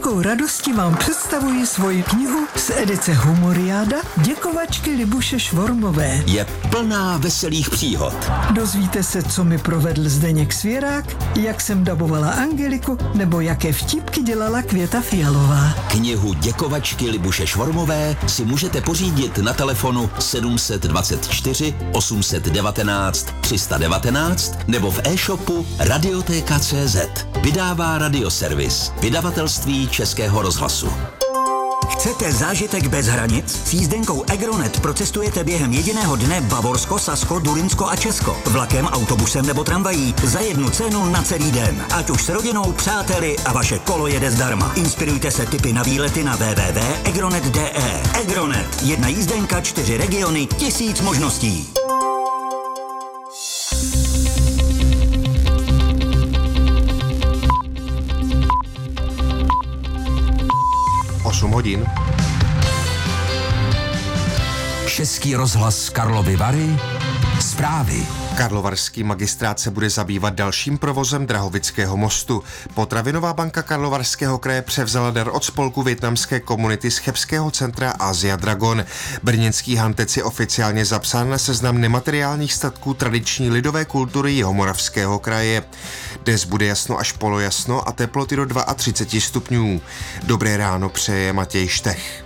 velkou radostí vám představuji svoji knihu z edice Humoriáda Děkovačky Libuše Švormové. Je plná veselých příhod. Dozvíte se, co mi provedl Zdeněk Svěrák, jak jsem dabovala Angeliku, nebo jaké vtípky dělala Květa Fialová. Knihu Děkovačky Libuše Švormové si můžete pořídit na telefonu 724 819 319 nebo v e-shopu Radiotéka.cz. Vydává Radioservis, vydavatelství Českého rozhlasu. Chcete zážitek bez hranic? S jízdenkou Egronet procestujete během jediného dne Bavorsko, Sasko, Durinsko a Česko. Vlakem, autobusem nebo tramvají za jednu cenu na celý den. Ať už s rodinou, přáteli a vaše kolo jede zdarma. Inspirujte se tipy na výlety na www.egronet.de. Egronet. Jedna jízdenka, 4 regiony, 1000 možností. Hodin. Český rozhlas Karlovy Vary. Zprávy. Karlovarský magistrát se bude zabývat dalším provozem Drahovického mostu. Potravinová banka Karlovarského kraje převzala dar od spolku vietnamské komunity z chebského centra Asia Dragon. Brněnský Hantec je oficiálně zapsán na seznam nemateriálních statků tradiční lidové kultury Jihomoravského kraje. Dnes bude jasno až polojasno a teploty do 32 stupňů. Dobré ráno přeje Matěj Štech.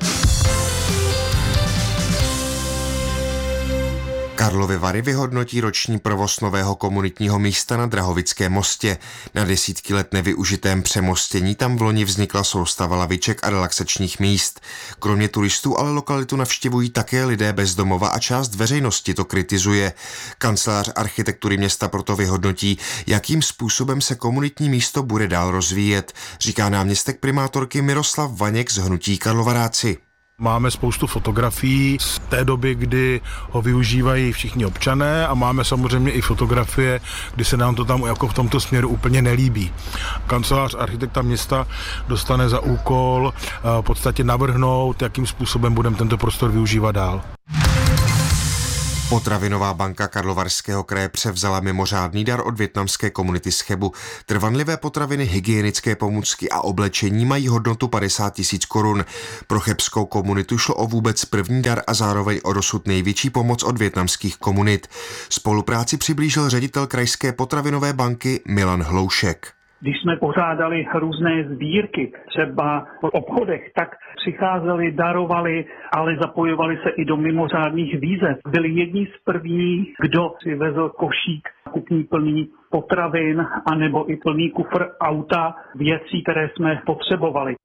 Karlovy Vary vyhodnotí roční provoz nového komunitního místa na Drahovickém mostě. Na desítky let nevyužitém přemostění tam vloni vznikla soustava laviček a relaxačních míst. Kromě turistů ale lokalitu navštěvují také lidé bez domova a část veřejnosti to kritizuje. Kancelář architektury města proto vyhodnotí, jakým způsobem se komunitní místo bude dál rozvíjet, říká náměstek primátorky Miroslav Vaněk z hnutí Karlovaráci. Máme spoustu fotografií z té doby, kdy ho využívají všichni občané a máme samozřejmě i fotografie, kdy se nám to tam jako v tomto směru úplně nelíbí. Kancelář architekta města dostane za úkol v podstatě navrhnout, jakým způsobem budeme tento prostor využívat dál. Potravinová banka Karlovarského kraje převzala mimořádný dar od vietnamské komunity z Chebu. Trvanlivé potraviny, hygienické pomůcky a oblečení mají hodnotu 50 000 korun. Pro chebskou komunitu šlo o vůbec první dar a zároveň o dosud největší pomoc od vietnamských komunit. Spolupráci přiblížil ředitel krajské potravinové banky Milan Hloušek. Když jsme pořádali různé sbírky, třeba v obchodech, tak přicházeli, darovali, ale zapojovali se i do mimořádných výzev. Byli jedni z prvních, kdo přivezl košík kupní plný potravin, anebo i plný kufr auta, věcí, které jsme potřebovali.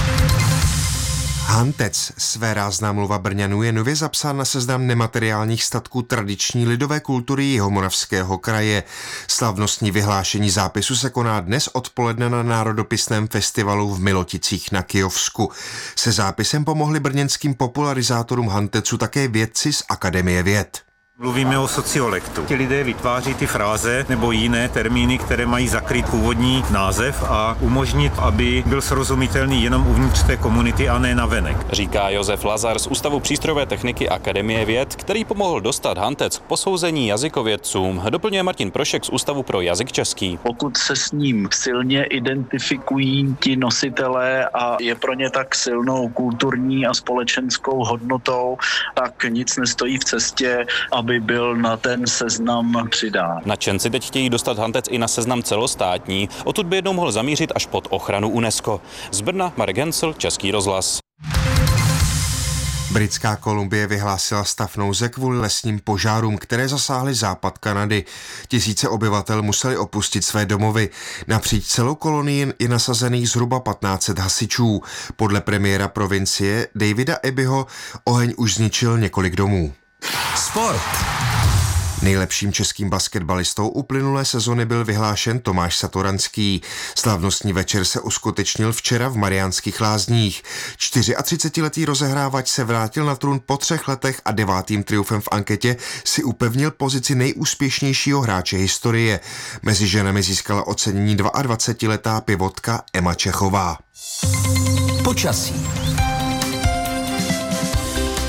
Hantec, svérázná mluva Brňanů, je nově zapsán na seznam nemateriálních statků tradiční lidové kultury Jihomoravského kraje. Slavnostní vyhlášení zápisu se koná dnes odpoledne na Národopisném festivalu v Miloticích na Kyjovsku. Se zápisem pomohli brněnským popularizátorům Hantecu také vědci z Akademie věd. Mluvíme o sociolektu. Ti lidé vytváří ty fráze nebo jiné termíny, které mají zakrýt původní název a umožnit, aby byl srozumitelný jenom uvnitř té komunity a ne navenek. Říká Josef Lazar z Ústavu přístrojové techniky Akademie věd, který pomohl dostat Hantec k posouzení jazykovědcům. Doplňuje Martin Prošek z Ústavu pro jazyk český. Pokud se s ním silně identifikují ti nositelé a je pro ně tak silnou kulturní a společenskou hodnotou, tak nic nestojí v cestě, aby byl na ten seznam přidán. Nadšenci teď chtějí dostat Hantec i na seznam celostátní, odtud by jednou mohl zamířit až pod ochranu UNESCO. Z Brna Marek Hensl, Český rozhlas. Britská Kolumbie vyhlásila stav nouze kvůli lesním požárům, které zasáhly západ Kanady. Tisíce obyvatel museli opustit své domovy. Napříč celou kolonii je nasazených zhruba 1500 hasičů. Podle premiéra provincie Davida Ebyho oheň už zničil několik domů. Sport. Nejlepším českým basketbalistou uplynulé sezony byl vyhlášen Tomáš Satoranský. Slavnostní večer se uskutečnil včera v Mariánských Lázních. 34letý rozehrávač se vrátil na trůn po 3 letech a 9. triumfem v anketě si upevnil pozici nejúspěšnějšího hráče historie. Mezi ženami získala ocenění 22letá pivotka Emma Čechová. Počasí.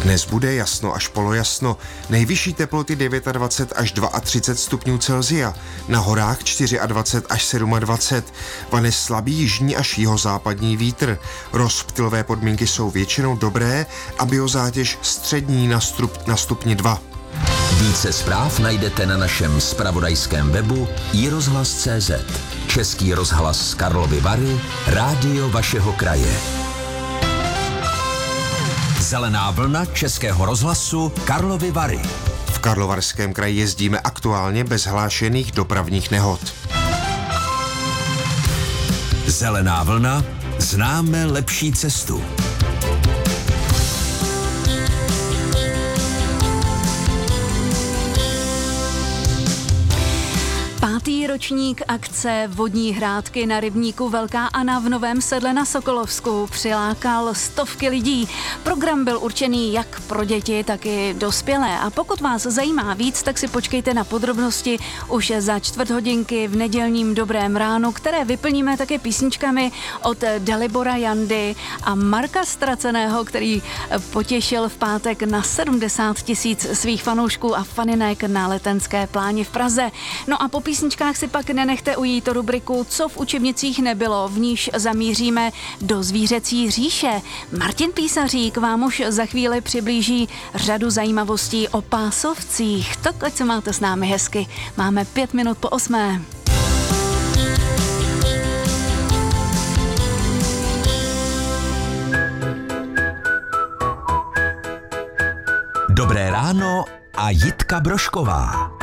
Dnes bude jasno až polojasno, nejvyšší teploty 29 až 32 stupňů Celsia, na horách 24 až 27, vane slabý jižní až jihozápadní vítr. Rozptylové podmínky jsou většinou dobré a biozátěž střední na stupni 2. Více zpráv najdete na našem zpravodajském webu iRozhlas.cz. Český rozhlas Karlovy Vary, rádio vašeho kraje. Zelená vlna Českého rozhlasu Karlovy Vary. V Karlovarském kraji jezdíme aktuálně bez hlášených dopravních nehod. Zelená vlna, známe lepší cestu. Pátý ročník akce Vodní hrádky na rybníku Velká Anna v Novém Sedle na Sokolovsku přilákal stovky lidí. Program byl určený jak pro děti, tak i dospělé. A pokud vás zajímá víc, tak si počkejte na podrobnosti už za 4 hodinky v nedělním Dobrém ránu, které vyplníme také písničkami od Dalibora Jandy a Marka Straceného, který potěšil v pátek na 70 000 svých fanoušků a faninek na Letenské pláni v Praze. No a po písničkách si pak nenechte ujít rubriku Co v učebnicích nebylo, v níž zamíříme do zvířecí říše. Martin Písařík vám už za chvíli přiblíží řadu zajímavostí o pásovcích. Tak ať se máte s námi hezky. Máme 5 minut po 8. Dobré ráno a Jitka Brošková.